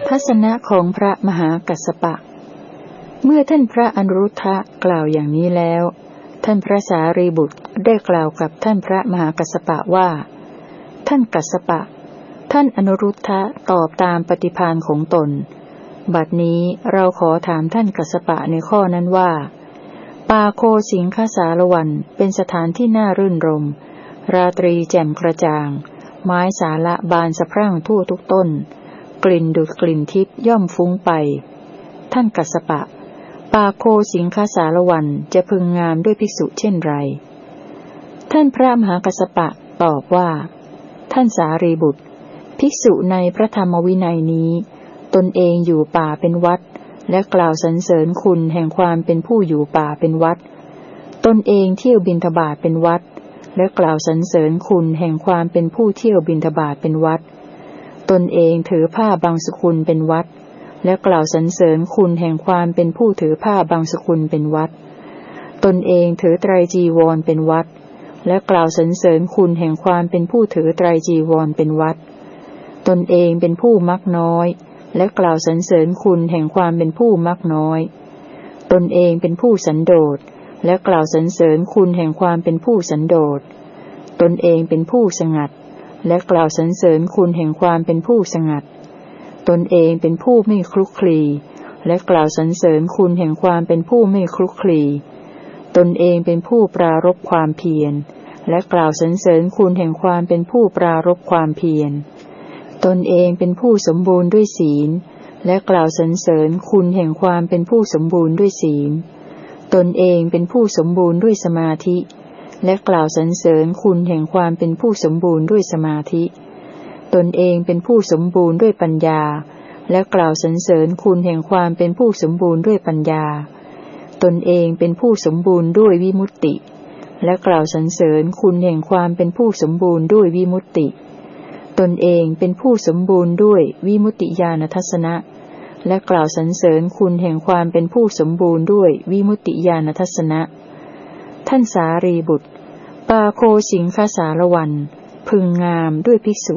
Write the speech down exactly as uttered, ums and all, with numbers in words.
ทัศนะของพระมหากัสสปะเมื่อท่านพระอนุรุทธะกล่าวอย่างนี้แล้วท่านพระสารีบุตรได้กล่าวกับท่านพระมหากัสสปะว่าท่านกัสสปะท่านอนุรุทธะตอบตามปฏิภาณของตนบัดนี้เราขอถามท่านกัสสปะในข้อนั้นว่าปาโคสิงคสารวันเป็นสถานที่น่ารื่นรมราตรีแจ่มกระจ่างไม้สาละบานสะพรั่งทั่วทุกต้นกลิ่นดุจกลิ่นทิพย์ย่อมฟุ้งไปท่านกัสสปะปาโคสิงคสารวันจะพึงงามด้วยภิกษุเช่นไรท่านพระมหากัสสปะตอบว่าท่านสารีบุตรภิกษุในพระธรรมวินัยนี้ตนเองอยู่ป่าเป็นวัดและกล่าวสรรเสริญคุณแห่งความเป็นผู้อยู่ป่าเป็นวัดตนเองเที่ยวบิณฑบาตเป็นวัดและกล่าวสรรเสริญคุณแห่งความเป็นผู้เที่ยวบิณฑบาตเป็นวัดตนเองถือผ้าบางสกุลเป็นวัดและกล่าวสรรเสริญคุณแห่งความเป็นผู้ถือผ้าบางสกุลเป็นวัดตนเองถือไตรจีวรเป็นวัดและกล่าวสรรเสริญคุณแห่งความเป็นผู้ถือไตรจีวรเป็นวัดตนเองเป็นผู้มักน้อยและกล่าวสรรเสริญคุณแห่งความเป็นผู้มักน้อยตนเองเป็นผู้สันโดษและกล่าวสรรเสริญคุณแห่งความเป็นผู้สันโดษตนเองเป็นผู้สงัดและกล่าวสรรเสริญคุณแห่งความเป็นผู้สงัดตนเองเป็นผู้ไม่คลุกคลีและกล่าวสรรเสริญคุณแห่งความเป็นผู้ไม่คลุกคลีตนเองเป็นผู้ปรารภความเพียรและกล่าวสรรเสริญคุณแห่งความเป็นผู้ปรารภความเพียรตนเองเป็นผู้สมบูรณ์ด้วยศีลและกล่าวสรรเสริญคุณแห่งความเป็นผู้สมบูรณ์ด้วยศีลตนเองเป็นผู้สมบูรณ์ด้วยสมาธิและกล่าวสรรเสริญคุณแห่งความเป็นผู้สมบูรณ์ด้วยสมาธิตนเองเป็นผู้สมบูรณ์ด้วยปัญญาและกล่าวสรรเสริญคุณแห่งความเป็นผู้สมบูรณ์ด้วยปัญญาตนเองเป็นผู้สมบูรณ์ด้วยวิมุตติและกล่าวสรรเสริญคุณแห่งความเป็นผู้สมบูรณ์ด้วยวิมุตติตนเองเป็นผู้สมบูรณ์ด้วยวิมุตติญาณทัสสนะและกล่าวสรรเสริญคุณแห่งความเป็นผู้สมบูรณ์ด้วยวิมุตติญาณทัสสนะท่านสารีบุตรปาโคสิงคสารวันพึงงามด้วยภิกษุ